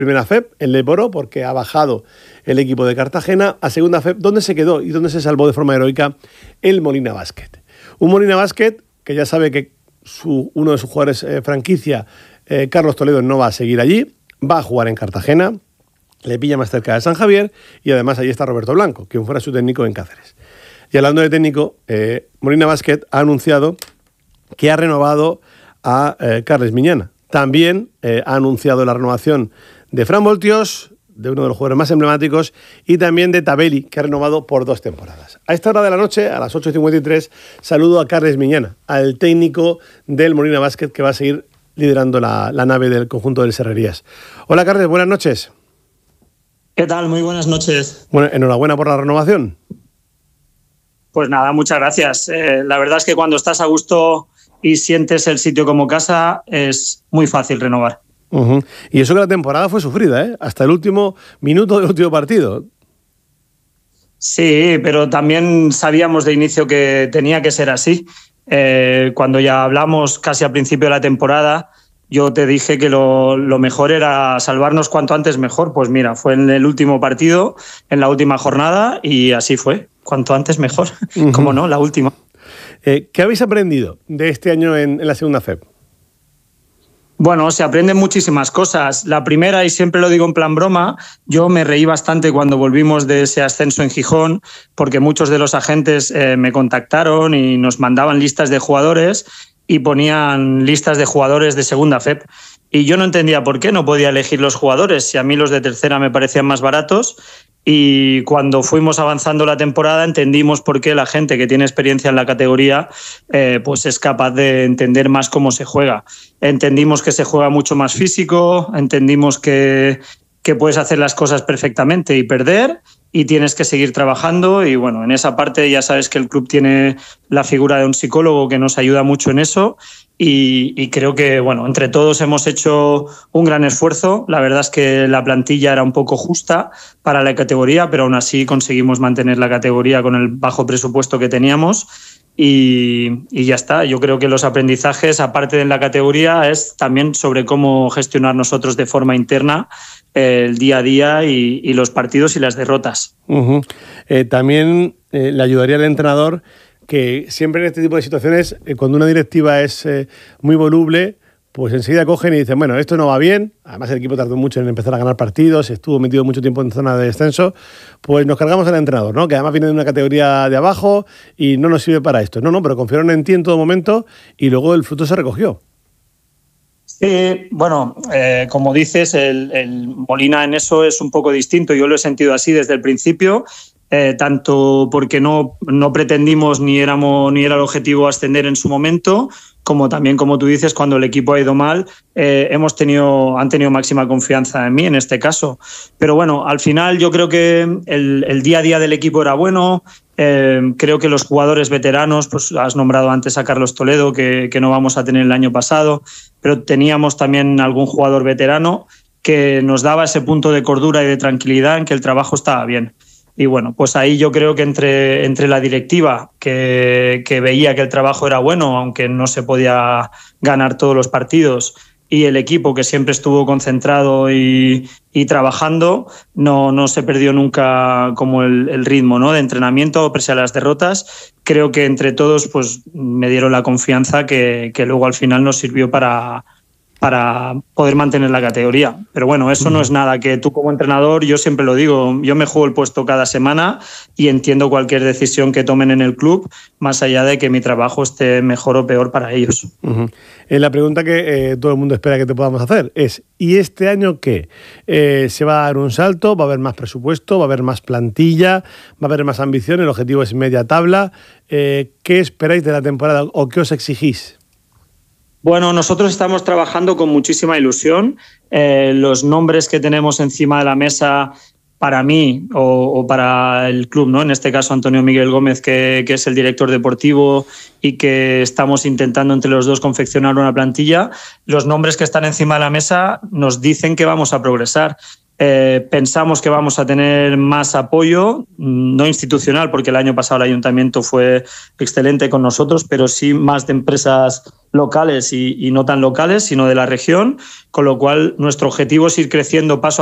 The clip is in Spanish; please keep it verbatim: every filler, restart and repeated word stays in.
Primera F E P, el Leporo, porque ha bajado el equipo de Cartagena. A Segunda F E P, ¿dónde se quedó y dónde se salvó de forma heroica? El Molina Basket. Un Molina Basket que ya sabe que su, uno de sus jugadores eh, franquicia, eh, Carlos Toledo, no va a seguir allí, va a jugar en Cartagena, le pilla más cerca de San Javier y además allí está Roberto Blanco, quien fuera su técnico en Cáceres. Y hablando de técnico, eh, Molina Basket ha anunciado que ha renovado a eh, Carles Miñana. También eh, ha anunciado la renovación de Fran Voltios, de uno de los jugadores más emblemáticos, y también de Tabelli, que ha renovado por dos temporadas. A esta hora de la noche, a las ocho y cincuenta y tres, saludo a Carles Miñana, al técnico del Molina Basket, que va a seguir liderando la, la nave del conjunto del Serrerías. Hola, Carles, buenas noches. ¿Qué tal? Muy buenas noches. Bueno, enhorabuena por la renovación. Pues nada, muchas gracias. Eh, la verdad es que cuando estás a gusto y sientes el sitio como casa, es muy fácil renovar. Uh-huh. Y eso que la temporada fue sufrida, ¿eh? Hasta el último minuto del último partido. Sí, pero también sabíamos de inicio que tenía que ser así. Eh, cuando ya hablamos casi al principio de la temporada, yo te dije que lo, lo mejor era salvarnos cuanto antes mejor. Pues mira, fue en el último partido, en la última jornada, y así fue. Cuanto antes mejor. Uh-huh. ¿Cómo no? La última. Eh, ¿Qué habéis aprendido de este año en, en la Segunda F E P? Bueno, se aprenden muchísimas cosas. La primera, y siempre lo digo en plan broma, yo me reí bastante cuando volvimos de ese ascenso en Gijón, porque muchos de los agentes eh, me contactaron y nos mandaban listas de jugadores y ponían listas de jugadores de Segunda F E P. Y yo no entendía por qué no podía elegir los jugadores, si a mí los de tercera me parecían más baratos. Y cuando fuimos avanzando la temporada entendimos por qué la gente que tiene experiencia en la categoría eh, pues es capaz de entender más cómo se juega. Entendimos que se juega mucho más físico, entendimos que, que puedes hacer las cosas perfectamente y perder, y tienes que seguir trabajando. Y bueno, en esa parte ya sabes que el club tiene la figura de un psicólogo que nos ayuda mucho en eso. Y, y creo que, bueno, entre todos hemos hecho un gran esfuerzo. La verdad es que la plantilla era un poco justa para la categoría, pero aún así conseguimos mantener la categoría con el bajo presupuesto que teníamos. Y, y ya está. Yo creo que los aprendizajes, aparte de la categoría, es también sobre cómo gestionar nosotros de forma interna eh, el día a día y, y los partidos y las derrotas. Uh-huh. Eh, también eh, le ayudaría al entrenador que siempre en este tipo de situaciones, eh, cuando una directiva es eh, muy voluble, pues enseguida cogen y dicen, bueno, esto no va bien. Además el equipo tardó mucho en empezar a ganar partidos, estuvo metido mucho tiempo en zona de descenso, pues nos cargamos al entrenador, ¿no? Que además viene de una categoría de abajo y no nos sirve para esto. No, no, pero confiaron en ti en todo momento y luego el fruto se recogió. Sí, bueno, eh, como dices, el, el Molina en eso es un poco distinto. Yo lo he sentido así desde el principio. Eh, tanto porque no, no pretendimos ni, éramos, ni era el objetivo ascender en su momento, como también, como tú dices, cuando el equipo ha ido mal, eh, hemos tenido, han tenido máxima confianza en mí en este caso. Pero bueno, al final yo creo que el, el día a día del equipo era bueno. Eh, creo que los jugadores veteranos, pues has nombrado antes a Carlos Toledo, que, que no vamos a tener el año pasado, pero teníamos también algún jugador veterano que nos daba ese punto de cordura y de tranquilidad en que el trabajo estaba bien. Y bueno, pues ahí yo creo que entre, entre la directiva, que, que veía que el trabajo era bueno, aunque no se podía ganar todos los partidos, y el equipo, que siempre estuvo concentrado y, y trabajando, no, no se perdió nunca como el, el ritmo, ¿no?, de entrenamiento pese a las derrotas. Creo que entre todos pues me dieron la confianza que, que luego al final nos sirvió para... para poder mantener la categoría. Pero bueno, eso no es nada que tú como entrenador, yo siempre lo digo, yo me juego el puesto cada semana y entiendo cualquier decisión que tomen en el club, más allá de que mi trabajo esté mejor o peor para ellos. Uh-huh. Eh, la pregunta que eh, todo el mundo espera que te podamos hacer es, ¿y este año qué? Eh, ¿Se va a dar un salto? ¿Va a haber más presupuesto? ¿Va a haber más plantilla? ¿Va a haber más ambición? ¿El objetivo es media tabla? Eh, ¿Qué esperáis de la temporada o qué os exigís? Bueno, nosotros estamos trabajando con muchísima ilusión. Eh, los nombres que tenemos encima de la mesa para mí o, o para el club, ¿no? En este caso Antonio Miguel Gómez, que, que es el director deportivo y que estamos intentando entre los dos confeccionar una plantilla. Los nombres que están encima de la mesa nos dicen que vamos a progresar. Eh, pensamos que vamos a tener más apoyo, no institucional, porque el año pasado el ayuntamiento fue excelente con nosotros, pero sí más de empresas locales y, y no tan locales, sino de la región, con lo cual nuestro objetivo es ir creciendo paso